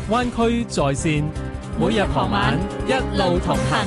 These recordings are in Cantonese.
灣區在線，每日傍晚一路同行。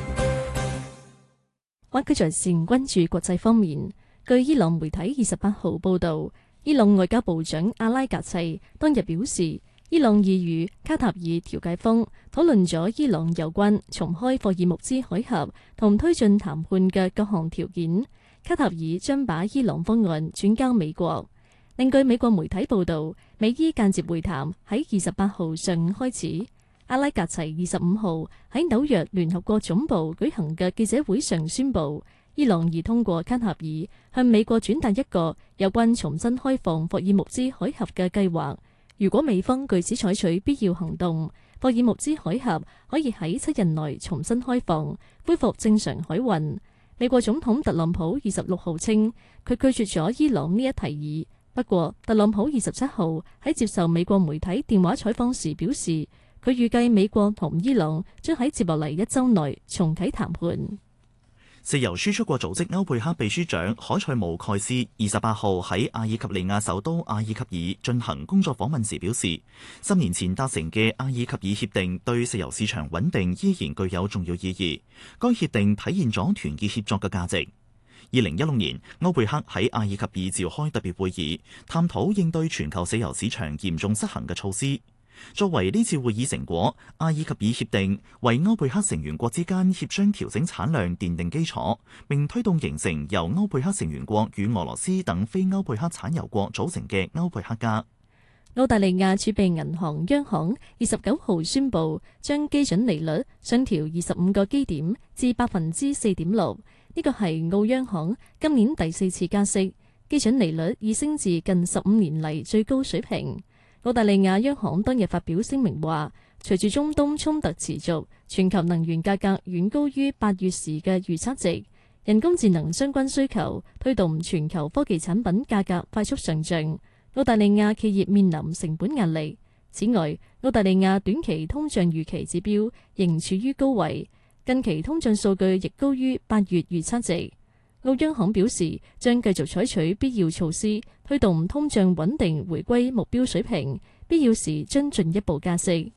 灣區在線關注國際方面，據伊朗媒體28號報導，伊朗外交部長阿拉格齊當日表示，伊朗已與卡塔爾調解方討論咗伊朗有關重開霍爾木茲海峽同推進談判嘅各項條件，卡塔爾將把伊朗方案轉交美國。另據美國媒體報導，美伊間接會談喺28號上午開始。阿拉格齊25號喺紐約聯合國總部舉行嘅記者會上宣布，伊朗已通過卡塔爾向美國轉達一個有關重新開放霍爾木茲海峽嘅計劃。如果美方據此採取必要行動，霍爾木茲海峽可以喺7日內重新開放，恢復正常海運。美國總統特朗普26號稱，佢拒絕咗伊朗呢一提議。不過，特朗普27號喺接受美國媒體電話採訪時表示，佢預計美國同伊朗將喺接落嚟1週內重啟談判。 石油輸出國組織歐佩克秘書長海塞姆蓋斯28號喺阿爾及利亞首都阿爾及爾進行工作訪問時表示，10年前達成嘅阿爾及爾協定對石油市場穩定依然具有重要意義。該協定體現咗團結協作嘅價值。2016年，歐佩克喺阿爾及爾召開特別會議，探討應對全球石油市場嚴重失衡嘅措施。作為呢次會議成果，阿爾及爾協定為歐佩克成員國之間協商調整產量奠定基礎，並推動形成由歐佩克成員國與俄羅斯等非歐佩克產油國組成嘅歐佩克加。 澳大利亞儲備銀行央行29號宣布將基準利率上調25個基點至 4.6%， 呢個係澳央行今年第4次加息，基準利率已升至近15年嚟最高水平。澳大利亞央行當日發表聲明話，隨住中東衝突持續，全球能源價格遠高於8月時嘅預測值，人工智能相關需求推動全球科技產品價格快速上漲，澳大利亞企業面臨成本壓力。此外，澳大利亞短期通脹預期指標仍處於高位，近期通脹數據亦高於8月預測值。澳央行表示，將繼續採取必要措施，推動通脹穩定回歸目標水平，必要時將進一步加息。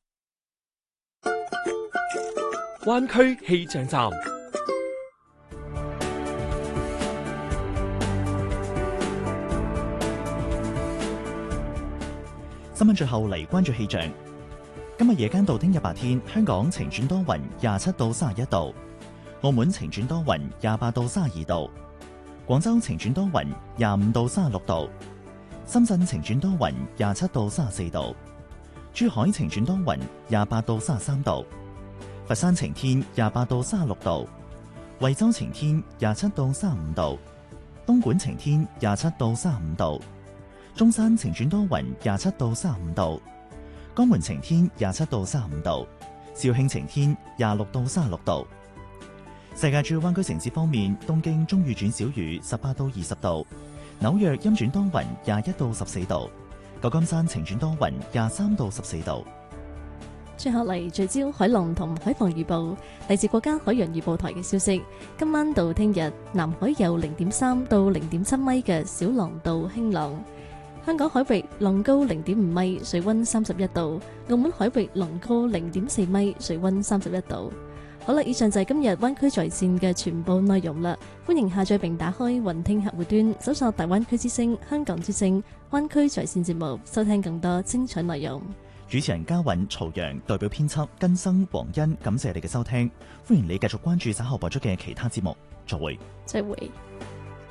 灣區氣象站， 新聞最後嚟關注氣象。今日夜間到聽日白天，香港晴轉多雲，27到31度。澳門晴轉多雲，28到32度；廣州晴轉多雲，25到36度；深圳晴轉多雲，27到34度；珠海晴轉多雲，28到33度；佛山晴天，28到36度；惠州晴天，27到35度；東莞晴天，27到35度；中山晴轉多雲，27到35度；江門晴天，27到35度；肇慶晴天，26到36度。世界主要灣區城市方面，東京中雨轉小雨，18到20度；紐約陰轉多雲，21到14度；舊金山晴轉多雲，23到14度。 最後嚟聚焦海浪同海防預報，嚟自國家海洋預報台嘅消息，今晚到聽日，南海有0.3到0.7米嘅小浪到輕浪。香港海域浪高0.5米，水溫31度；澳門海域浪高0.4米，水溫31度。好啦，以上就係今日灣區在線嘅全部內容啦。歡迎下載並打開雲聽客戶端，搜索大灣區之聲、香港之聲、灣區在線節目，收聽更多精彩內容。 主持人嘉韻、曹陽，代表編輯根生、黃欣，感謝你嘅收聽。歡迎你繼續關注稍後播出嘅其他節目。再會。